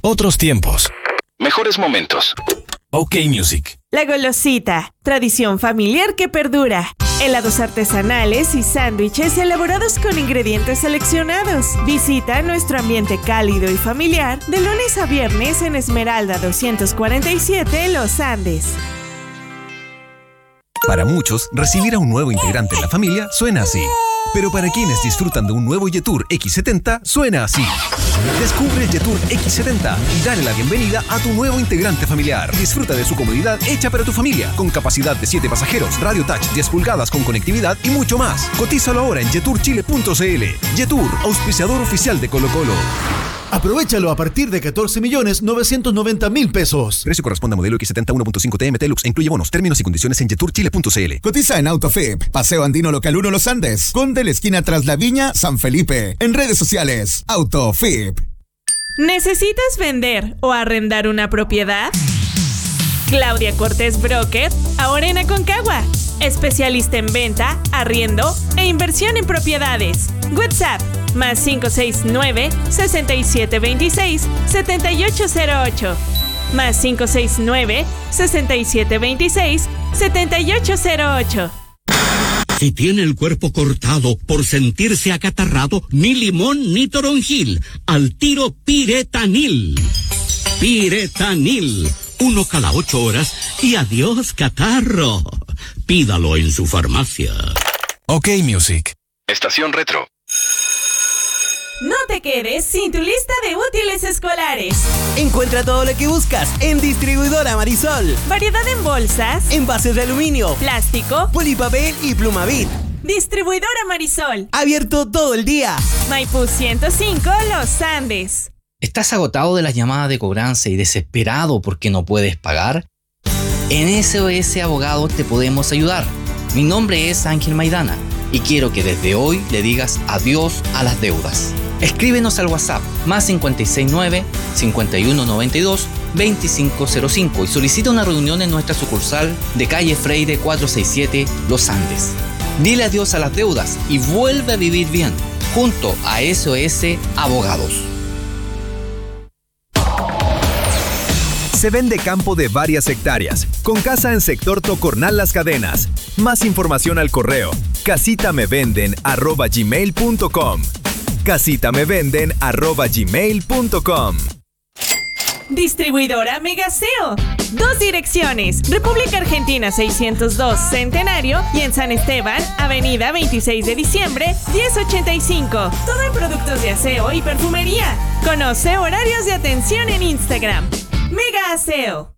Otros tiempos. Mejores momentos. OK Music. La Golosita, tradición familiar que perdura. Helados artesanales y sándwiches elaborados con ingredientes seleccionados. Visita nuestro ambiente cálido y familiar de lunes a viernes en Esmeralda 247 Los Andes. Para muchos, recibir a un nuevo integrante en la familia suena así. Pero para quienes disfrutan de un nuevo Jetour X70, suena así. Descubre el Jetour X70 y dale la bienvenida a tu nuevo integrante familiar. Disfruta de su comodidad hecha para tu familia, con capacidad de 7 pasajeros, radio touch 10 pulgadas con conectividad y mucho más. Cotízalo ahora en jetourchile.cl. Jetour, auspiciador oficial de Colo-Colo. Aprovechalo a partir de 14.990.000 pesos. Precio corresponde a modelo X70 1.5 TM Lux e incluye bonos, términos y condiciones en jetourchile.cl. Cotiza en AutoFIP, Paseo Andino Local 1 Los Andes, Conde la esquina tras la Viña, San Felipe. En redes sociales, AutoFIP. ¿Necesitas vender o arrendar una propiedad? Claudia Cortés Broker, ahora en Aconcagua. Especialista en venta, arriendo e inversión en propiedades. WhatsApp más 569-6726-7808. Más 569-6726-7808. Si tiene el cuerpo cortado por sentirse acatarrado, ni limón ni toronjil. Al tiro Piretanil. Piretanil. 1 cada 8 horas y adiós catarro. Pídalo en su farmacia. OK Music. Estación Retro. No te quedes sin tu lista de útiles escolares. Encuentra todo lo que buscas en Distribuidora Marisol. Variedad en bolsas, envases de aluminio, plástico, polipapel y Plumavit. Distribuidora Marisol. Abierto todo el día. Maipú 105, Los Andes. ¿Estás agotado de las llamadas de cobranza y desesperado porque no puedes pagar? En SOS Abogados te podemos ayudar. Mi nombre es Ángel Maidana y quiero que desde hoy le digas adiós a las deudas. Escríbenos al WhatsApp más 569-5192-2505 y solicita una reunión en nuestra sucursal de calle Freire 467 Los Andes. Dile adiós a las deudas y vuelve a vivir bien junto a SOS Abogados. Se vende campo de varias hectáreas, con casa en sector Tocornal Las Cadenas. Más información al correo casitamevenden@gmail.com. casitamevenden@gmail.com. Distribuidora Megaseo. 2 direcciones: República Argentina 602 Centenario y en San Esteban, Avenida 26 de diciembre 1085. Todo en productos de aseo y perfumería. Conoce horarios de atención en Instagram. Mega Aseo.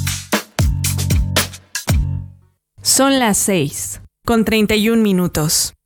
Son las 6:31.